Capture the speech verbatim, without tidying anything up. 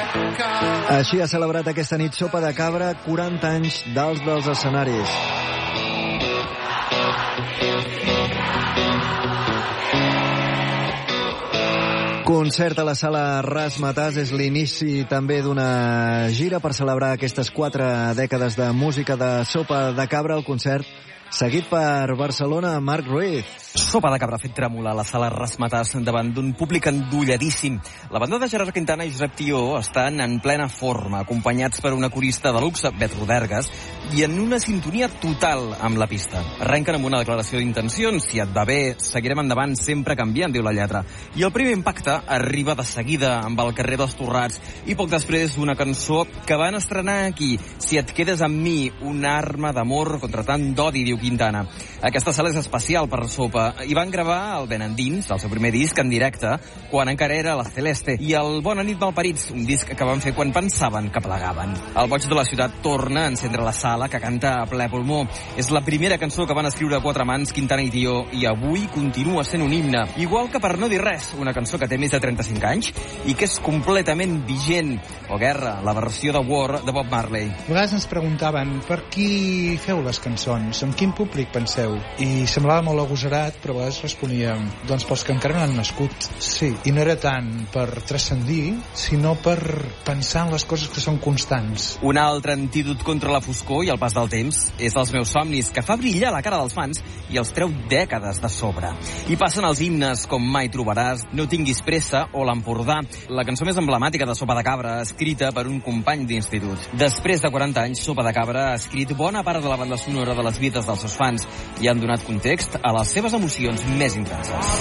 Així ha celebrat aquesta nit Sopa de Cabra quaranta anys dels dels escenaris. Concert a la sala Razzmatazz és l'inici també d'una gira per celebrar aquestes quatre dècades de música de Sopa de Cabra. El concert seguit per Barcelona, Marc Ruiz. Sopa de Cabra ha fet tremolar la sala Razzmatazz davant d'un públic endolladíssim. La banda de Gerard Quintana i Josep Tió estan en plena forma, acompanyats per una corista de luxe, Bet Rodergas, i en una sintonia total amb la pista. Arrenquen amb una declaració d'intencions. Si et va bé, seguirem endavant, sempre canviant, diu la lletra. I el primer impacte arriba de seguida amb el carrer dels Torrats i poc després una cançó que van estrenar aquí, Si et quedes amb mi, una arma d'amor contra tant d'odi, diu Quintana. Aquesta sala és especial per Sopa i van gravar el Ben Endins, el seu primer disc, en directe, quan encara era la Celeste, i el Bona nit malparits, un disc que van fer quan pensaven que plegaven. El Boig de la ciutat torna a encendre la sala, que canta a ple pulmó. És la primera cançó que van escriure a quatre mans Quintana i Tió, i avui continua sent un himne. Igual que Per no dir res, una cançó que té més de trenta-cinc anys i que és completament vigent. O Guerra, la versió de War de Bob Marley. A vegades ens preguntaven per qui feu les cançons, amb quin públic penseu? I semblava molt agosarat, però a vegades responíem, doncs pels que encara no han nascut. Sí, i no era tant per transcendir, sinó per pensar en les coses que són constants. Un altre antídot contra la foscor i el pas del temps és Els meus somnis, que fa brillar la cara dels fans i els treu dècades de sobre. I passen els himnes com Mai trobaràs, No tinguis pressa o L'Empordà, la cançó més emblemàtica de Sopa de Cabra, escrita per un company d'institut. Després de quaranta anys, Sopa de Cabra ha escrit bona part de la banda sonora de les vides dels seus fans i han donat context a les seves emocions més intenses.